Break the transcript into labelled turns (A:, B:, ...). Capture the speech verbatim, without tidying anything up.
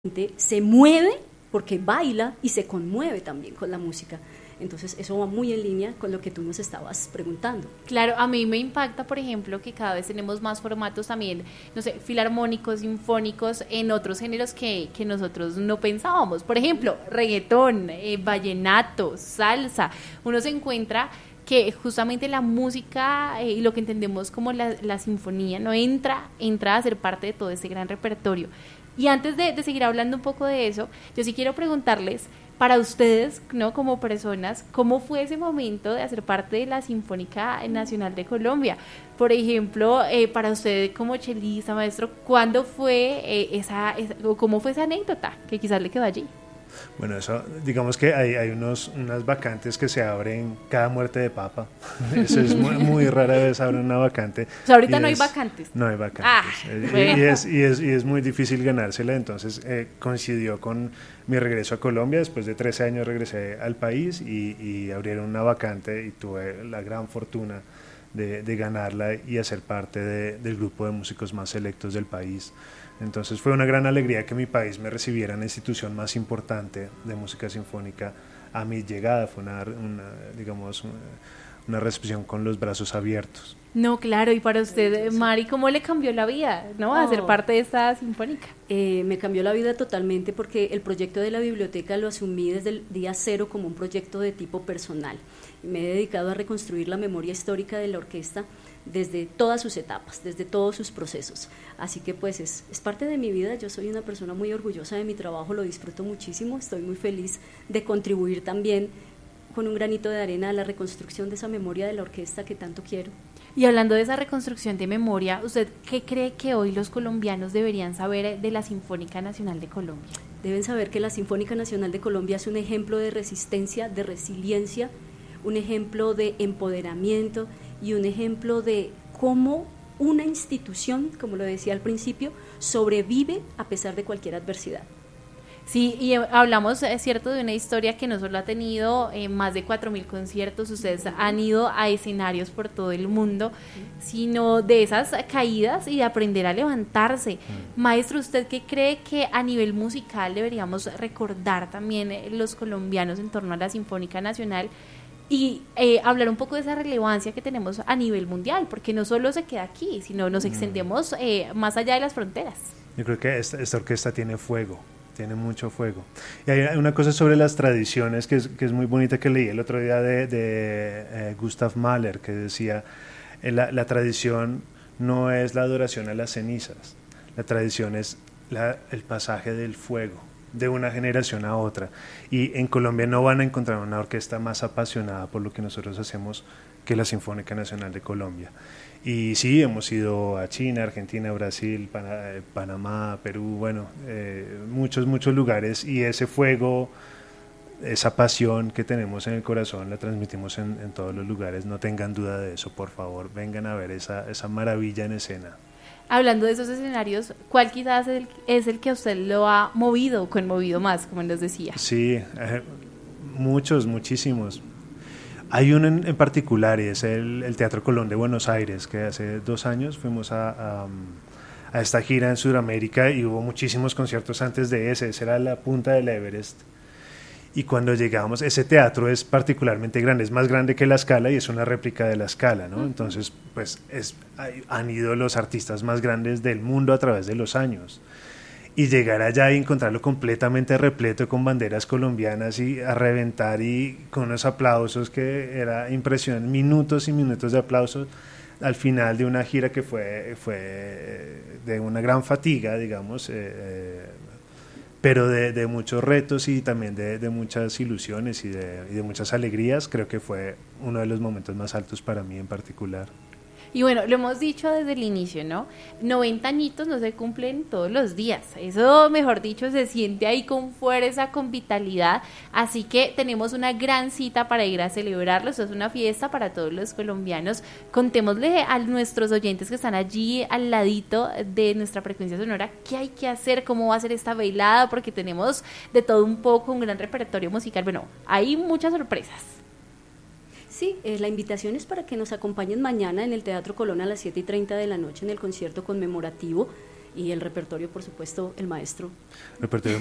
A: se mueve porque baila y se conmueve también con la música. Entonces eso va muy en línea con lo que tú nos estabas preguntando.
B: Claro, a mí me impacta, por ejemplo, que cada vez tenemos más formatos también, no sé, filarmónicos, sinfónicos, en otros géneros que, que nosotros no pensábamos. Por ejemplo, reggaetón, eh, vallenato, salsa. Uno se encuentra que justamente la música eh, y lo que entendemos como la, la sinfonía no entra, entra a ser parte de todo ese gran repertorio. Y antes de, de seguir hablando un poco de eso, yo sí quiero preguntarles, para ustedes, ¿no?, como personas, ¿cómo fue ese momento de hacer parte de la Sinfónica Nacional de Colombia? Por ejemplo, eh, para usted como chelista, maestro, ¿cuándo fue eh, esa, esa, o cómo fue esa anécdota que quizás le quedó allí?
C: Bueno, eso, digamos que hay, hay unos, unas vacantes que se abren cada muerte de papa. Eso es muy, muy rara vez abren una vacante.
B: O sea, ahorita no
C: es,
B: hay vacantes.
C: No hay vacantes.
B: Ah,
C: y,
B: bueno.
C: y, es, y, es, y es muy difícil ganársela. Entonces eh, coincidió con mi regreso a Colombia. Después de trece años regresé al país y, y abrieron una vacante y tuve la gran fortuna de, de ganarla y hacer parte de, del grupo de músicos más selectos del país. Entonces fue una gran alegría que mi país me recibiera en la institución más importante de música sinfónica a mi llegada. Fue una, una digamos, una, una recepción con los brazos abiertos.
B: No, claro, y para usted, Mari, ¿cómo le cambió la vida, no, a
A: Oh.
B: ser parte de esta sinfónica?
A: Eh, me cambió la vida totalmente porque el proyecto de la biblioteca lo asumí desde el día cero como un proyecto de tipo personal. Me he dedicado a reconstruir la memoria histórica de la orquesta desde todas sus etapas, desde todos sus procesos. Así que pues es, es parte de mi vida. Yo soy una persona muy orgullosa de mi trabajo, lo disfruto muchísimo, estoy muy feliz de contribuir también con un granito de arena a la reconstrucción de esa memoria de la orquesta que tanto quiero.
B: Y hablando de esa reconstrucción de memoria, ¿usted qué cree que hoy los colombianos deberían saber de la Sinfónica Nacional de Colombia?
A: Deben saber que la Sinfónica Nacional de Colombia es un ejemplo de resistencia, de resiliencia, un ejemplo de empoderamiento y un ejemplo de cómo una institución, como lo decía al principio, sobrevive a pesar de cualquier adversidad.
B: Sí, y hablamos, es cierto, de una historia que no solo ha tenido eh, más de cuatro mil conciertos, ustedes han ido a escenarios por todo el mundo, sino de esas caídas y de aprender a levantarse. Maestro, ¿usted qué cree que a nivel musical deberíamos recordar también eh, los colombianos en torno a la Sinfónica Nacional? Y eh, hablar un poco de esa relevancia que tenemos a nivel mundial, porque no solo se queda aquí, sino nos extendemos eh, más allá de las fronteras.
C: Yo creo que esta, esta orquesta tiene fuego, tiene mucho fuego. Y hay una cosa sobre las tradiciones que es, que es muy bonita que leí el otro día de, de eh, Gustav Mahler, que decía, eh, la, la tradición no es la adoración a las cenizas, la tradición es la, el pasaje del fuego de una generación a otra, y en Colombia no van a encontrar una orquesta más apasionada por lo que nosotros hacemos que la Sinfónica Nacional de Colombia. Y sí, hemos ido a China, Argentina, Brasil, Pan- Panamá, Perú, bueno, eh, muchos, muchos lugares, y ese fuego, esa pasión que tenemos en el corazón la transmitimos en, en todos los lugares. No tengan duda de eso, por favor, vengan a ver esa, esa maravilla en escena.
B: Hablando de esos escenarios, ¿cuál quizás es el, es el que a usted lo ha movido, conmovido más, como nos decía?
C: Sí, eh, muchos, muchísimos. Hay uno en, en particular y es el, el Teatro Colón de Buenos Aires, que hace dos años fuimos a, a, a esta gira en Sudamérica y hubo muchísimos conciertos antes de ese, esa era la punta del Everest. Y cuando llegamos, ese teatro es particularmente grande, es más grande que La Scala y es una réplica de La Scala, ¿no? Entonces, pues es, hay, han ido los artistas más grandes del mundo a través de los años. Y llegar allá y encontrarlo completamente repleto con banderas colombianas y a reventar y con unos aplausos que era impresionante, minutos y minutos de aplausos al final de una gira que fue, fue de una gran fatiga, digamos, eh, eh, pero de, de muchos retos y también de, de muchas ilusiones y de, y de muchas alegrías. Creo que fue uno de los momentos más altos para mí en particular.
B: Y bueno, lo hemos dicho desde el inicio, ¿no? noventa añitos no se cumplen todos los días. Eso, mejor dicho, se siente ahí con fuerza, con vitalidad. Así que tenemos una gran cita para ir a celebrarlo. Esto es una fiesta para todos los colombianos. Contémosle a nuestros oyentes que están allí al ladito de nuestra frecuencia sonora qué hay que hacer, cómo va a ser esta velada, porque tenemos de todo un poco, un gran repertorio musical. Bueno, hay muchas sorpresas.
A: Sí, eh, la invitación es para que nos acompañen mañana en el Teatro Colón a las siete y treinta de la noche en el concierto conmemorativo y el repertorio, por supuesto, el maestro.
C: Repertorio